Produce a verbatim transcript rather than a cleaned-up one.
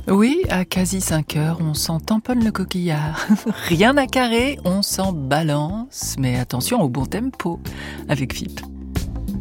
Oui, à quasi cinq heures, on s'en tamponne le coquillard. Rien à carrer, on s'en balance, mais attention au bon tempo avec F I P.